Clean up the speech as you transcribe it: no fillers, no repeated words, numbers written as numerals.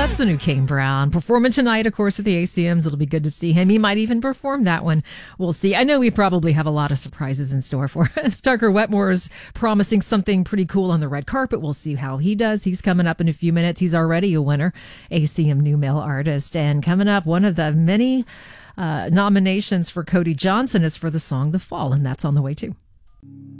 That's the new Kane Brown performing tonight, of course, at the ACMs. It'll be good to see him. He might even perform that one. We'll see. I know we probably have a lot of surprises in store for us. Tucker Wetmore's promising something pretty cool on the red carpet. We'll see how he does. He's coming up in a few minutes. He's already a winner, ACM New Male Artist. And coming up, one of the many nominations for Cody Johnson is for the song The Fall, and that's on the way too.